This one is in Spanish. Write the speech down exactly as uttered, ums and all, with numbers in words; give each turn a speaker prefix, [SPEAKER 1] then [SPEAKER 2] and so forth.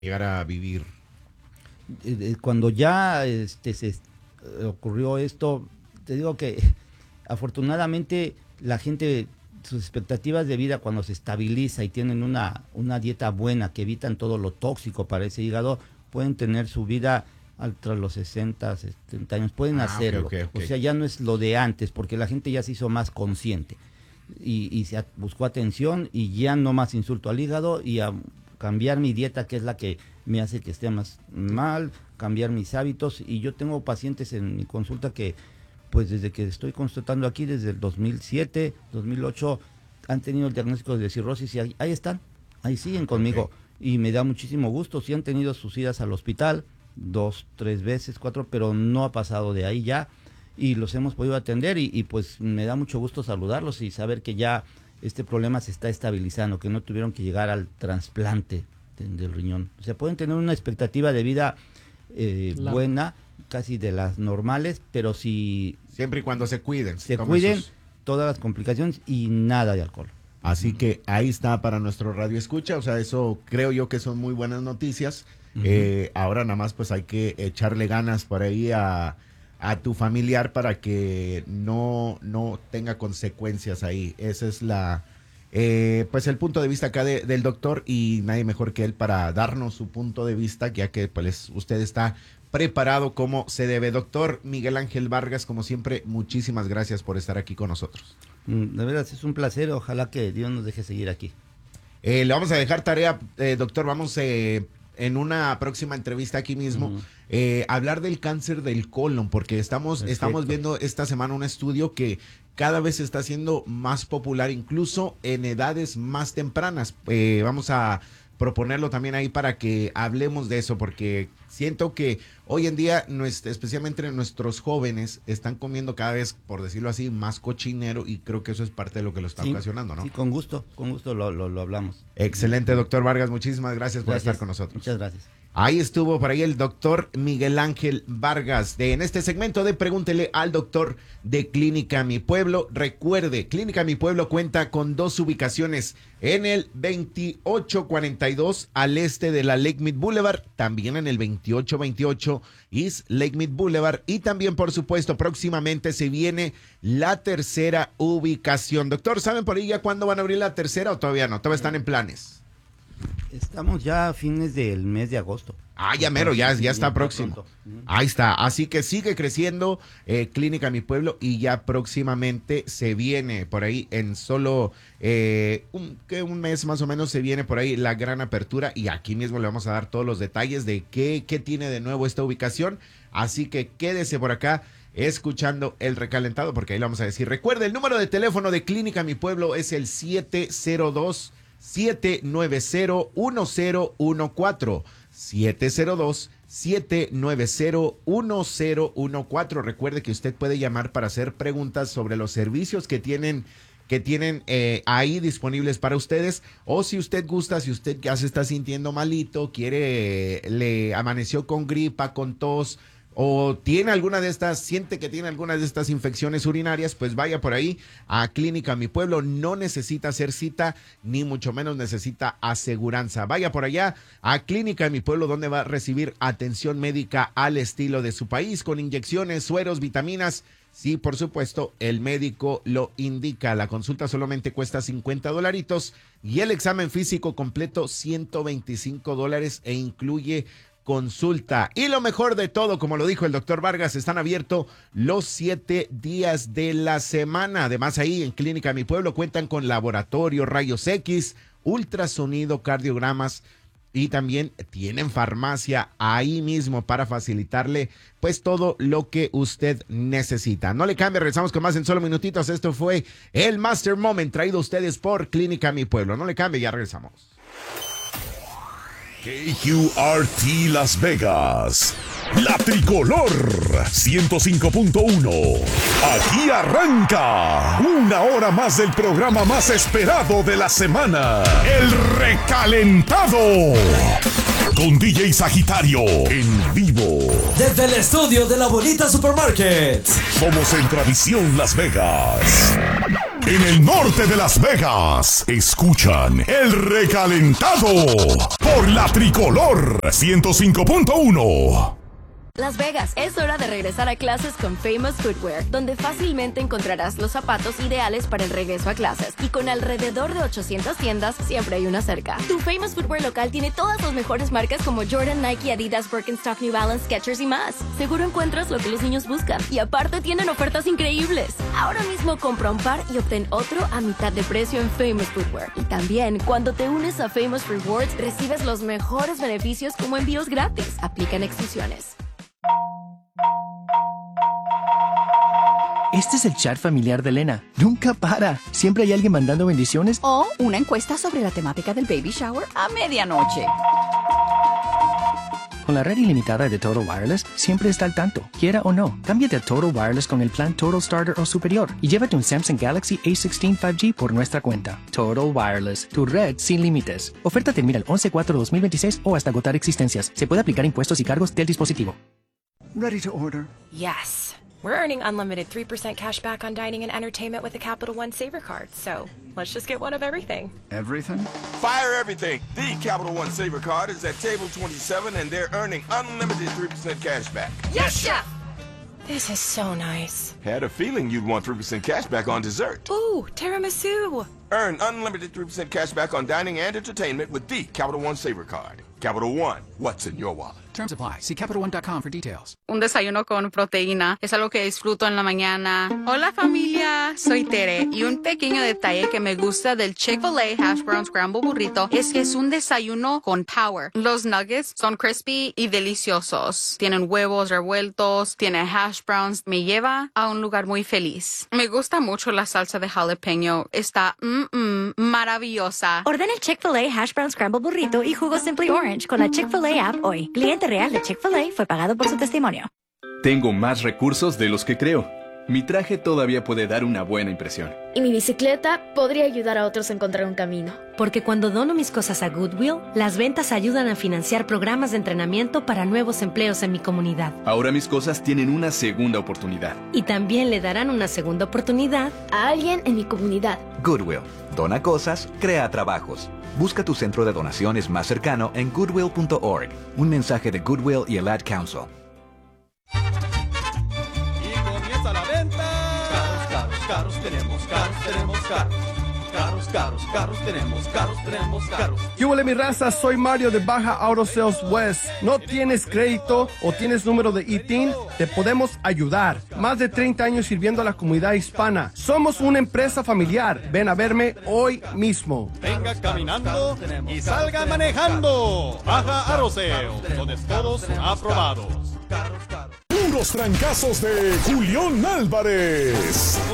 [SPEAKER 1] llegar a vivir?
[SPEAKER 2] Cuando ya este, se ocurrió esto, te digo que afortunadamente la gente, sus expectativas de vida cuando se estabiliza y tienen una, una dieta buena que evitan todo lo tóxico para ese hígado, pueden tener su vida tras los sesenta, setenta años, pueden ah, hacerlo. Okay, okay, okay. O sea, ya no es lo de antes, porque la gente ya se hizo más consciente y, y se buscó atención y ya no más insulto al hígado y a cambiar mi dieta, que es la que me hace que esté más mal, cambiar mis hábitos. Y yo tengo pacientes en mi consulta que, pues desde que estoy constatando aquí, desde el dos mil siete, dos mil ocho, han tenido el diagnóstico de cirrosis y ahí, ahí están, ahí siguen conmigo. Okay. Y me da muchísimo gusto. Sí han tenido sus idas al hospital, dos, tres veces, cuatro, pero no ha pasado de ahí ya. Y los hemos podido atender y, y pues me da mucho gusto saludarlos y saber que ya este problema se está estabilizando, que no tuvieron que llegar al trasplante de, del riñón. O sea, pueden tener una expectativa de vida eh, la... buena, casi de las normales, pero si...
[SPEAKER 1] Siempre y cuando se cuiden.
[SPEAKER 2] Se cuiden esos... todas las complicaciones y nada de alcohol.
[SPEAKER 1] Así uh-huh. que ahí está para nuestro radio escucha, o sea, eso creo yo que son muy buenas noticias. Uh-huh. Eh, ahora nada más pues hay que echarle ganas por ahí a, a tu familiar para que no, no tenga consecuencias ahí. Ese es la eh, pues el punto de vista acá de, del doctor y nadie mejor que él para darnos su punto de vista, ya que pues usted está preparado como se debe. Doctor Miguel Ángel Vargas, como siempre, muchísimas gracias por estar aquí con nosotros.
[SPEAKER 2] De verdad es un placer, ojalá que Dios nos deje seguir aquí.
[SPEAKER 1] Eh, le vamos a dejar tarea, eh, doctor, vamos eh, en una próxima entrevista aquí mismo, uh-huh. eh, hablar del cáncer del colon, porque estamos, estamos viendo esta semana un estudio que cada vez se está haciendo más popular, incluso en edades más tempranas. Eh, vamos a proponerlo también ahí para que hablemos de eso, porque siento que hoy en día, especialmente nuestros jóvenes, están comiendo cada vez, por decirlo así, más cochinero y creo que eso es parte de lo que lo está sí, ocasionando, ¿no?
[SPEAKER 2] Sí, con gusto, con gusto lo, lo, lo hablamos.
[SPEAKER 1] Excelente, doctor Vargas, muchísimas gracias, gracias por estar con nosotros.
[SPEAKER 2] Muchas gracias.
[SPEAKER 1] Ahí estuvo por ahí el doctor Miguel Ángel Vargas de, en este segmento de Pregúntele al Doctor de Clínica Mi Pueblo. Recuerde, Clínica Mi Pueblo cuenta con dos ubicaciones en el veintiocho cuarenta y dos al este de la Lake Mead Boulevard, también en el veintiocho veintiocho East Lake Mead Boulevard y también, por supuesto, próximamente se viene la tercera ubicación. Doctor, ¿saben por ahí ya cuándo van a abrir la tercera o todavía no? ¿Todavía están en planes?
[SPEAKER 2] Estamos ya a fines del mes de agosto.
[SPEAKER 1] Ah, ya mero, ya, ya está próximo. Ahí está, así que sigue creciendo eh, Clínica Mi Pueblo y ya próximamente se viene por ahí en solo eh, un, que un mes más o menos se viene por ahí la gran apertura y aquí mismo le vamos a dar todos los detalles de qué, qué tiene de nuevo esta ubicación. Así que quédese por acá escuchando el recalentado porque ahí le vamos a decir. Recuerde, el número de teléfono de Clínica Mi Pueblo es el siete cero dos, siete nueve cero, uno cero uno cuatro. siete cero dos, siete nueve cero, uno cero uno cuatro. Recuerde que usted puede llamar para hacer preguntas sobre los servicios que tienen, que tienen eh, ahí disponibles para ustedes. O si usted gusta, si usted ya se está sintiendo malito, quiere, le amaneció con gripa, con tos, o tiene alguna de estas, siente que tiene alguna de estas infecciones urinarias, pues vaya por ahí a Clínica Mi Pueblo. No necesita hacer cita, ni mucho menos necesita aseguranza. Vaya por allá a Clínica Mi Pueblo, donde va a recibir atención médica al estilo de su país, con inyecciones, sueros, vitaminas. Sí, por supuesto, el médico lo indica. La consulta solamente cuesta cincuenta dolaritos y el examen físico completo ciento veinticinco dólares e incluye consulta. Y lo mejor de todo, como lo dijo el doctor Vargas, están abiertos los siete días de la semana. Además, ahí en Clínica Mi Pueblo cuentan con laboratorio, rayos X, ultrasonido, cardiogramas y también tienen farmacia ahí mismo para facilitarle pues todo lo que usted necesita. No le cambie, regresamos con más en solo minutitos. Esto fue el Master Moment traído a ustedes por Clínica Mi Pueblo. No le cambie, ya regresamos.
[SPEAKER 3] K Q R T Las Vegas, la tricolor ciento cinco punto uno. Aquí arranca una hora más del programa más esperado de la semana, el recalentado, con D J Sagitario en vivo.
[SPEAKER 4] Desde el estudio de la bonita Supermarket.
[SPEAKER 3] Somos en Tradición Las Vegas. En el norte de Las Vegas, escuchan El Recalentado por la Tricolor ciento cinco punto uno.
[SPEAKER 4] Las Vegas, es hora de regresar a clases con Famous Footwear, donde fácilmente encontrarás los zapatos ideales para el regreso a clases. Y con alrededor de ochocientas tiendas, siempre hay una cerca. Tu Famous Footwear local tiene todas las mejores marcas como Jordan, Nike, Adidas, Birkenstock, New Balance, Skechers y más. Seguro encuentras lo que los niños buscan. Y aparte tienen ofertas increíbles. Ahora mismo compra un par y obtén otro a mitad de precio en Famous Footwear. Y también, cuando te unes a Famous Rewards, recibes los mejores beneficios como envíos gratis. Aplican exclusiones.
[SPEAKER 5] Este es el chat familiar de Elena. Nunca para. Siempre hay alguien mandando bendiciones.
[SPEAKER 6] O una encuesta sobre la temática del baby shower a medianoche.
[SPEAKER 5] Con la red ilimitada de Total Wireless, siempre está al tanto. Quiera o no, cámbiate a Total Wireless con el plan Total Starter o superior y llévate un Samsung Galaxy A dieciséis cinco G por nuestra cuenta. Total Wireless, tu red sin límites. Oferta termina el once cuatro dos mil veintiséis o hasta agotar existencias. Se puede aplicar impuestos y cargos del dispositivo.
[SPEAKER 7] Ready to order?
[SPEAKER 8] Yes. We're earning unlimited three percent cash back on dining and entertainment with the Capital One Saver Card, so let's just get one of everything.
[SPEAKER 7] Everything?
[SPEAKER 9] Fire everything! The Capital One Saver Card is at table twenty-seven and they're earning unlimited three percent cash back.
[SPEAKER 8] Yes, Chef! This is so nice.
[SPEAKER 9] Had a feeling you'd want three percent cash back on dessert.
[SPEAKER 8] Ooh, tiramisu!
[SPEAKER 9] Earn unlimited three percent cash back on dining and entertainment with the Capital One Saver Card. Capital One, what's in your wallet?
[SPEAKER 10] Terms apply. See Capital One dot com for details.
[SPEAKER 11] Un desayuno con proteína es algo que disfruto en la mañana. Hola familia, soy Tere y un pequeño detalle que me gusta del Chick-fil-A Hash Brown Scramble Burrito es que es un desayuno con power. Los nuggets son crispy y deliciosos. Tienen huevos revueltos, tiene hash browns. Me lleva a un lugar muy feliz. Me gusta mucho la salsa de jalapeño. Está mm, mm, maravillosa.
[SPEAKER 12] Ordena el Chick-fil-A Hash Brown Scramble Burrito y jugo Simply Orange con la Chick-fil-A app hoy. Cliente real de Chick-fil-A fue pagado por su testimonio.
[SPEAKER 13] Tengo más recursos de los que creo. Mi traje todavía puede dar una buena impresión.
[SPEAKER 14] Y mi bicicleta podría ayudar a otros a encontrar un camino.
[SPEAKER 15] Porque cuando dono mis cosas a Goodwill, las ventas ayudan a financiar programas de entrenamiento para nuevos empleos en mi comunidad.
[SPEAKER 13] Ahora mis cosas tienen una segunda oportunidad.
[SPEAKER 15] Y también le darán una segunda oportunidad
[SPEAKER 14] a alguien en mi comunidad.
[SPEAKER 16] Goodwill. Dona cosas, crea trabajos. Busca tu centro de donaciones más cercano en goodwill punto org. Un mensaje de Goodwill y el Ad Council.
[SPEAKER 17] A la venta. Carros, carros, carros tenemos, carros tenemos, carros. Carros, carros, carros tenemos, carros tenemos, carros.
[SPEAKER 18] ¿Qué huele mi raza? Soy Mario de Baja Auto Sales West. ¿No tienes crédito o tienes número de I T I N? Te podemos ayudar. Más de treinta años sirviendo a la comunidad hispana. Somos una empresa familiar. Ven a verme hoy mismo.
[SPEAKER 17] Venga caminando y salga manejando. Baja Auto Sales, donde todos son aprobados.
[SPEAKER 3] Puros trancazos de Julián Álvarez.